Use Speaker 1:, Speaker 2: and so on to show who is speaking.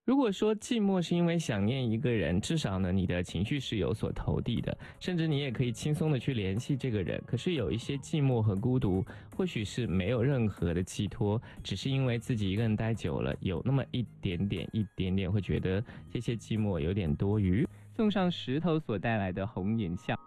Speaker 1: 如果说寂寞是因为想念一个人，至少呢，你的情绪是有所投递的，甚至你也可以轻松的去联系这个人。可是有一些寂寞和孤独，或许是没有任何的寄托，只是因为自己一个人待久了，有那么一点点会觉得这些寂寞有点多余。送上石头所带来的红颜笑。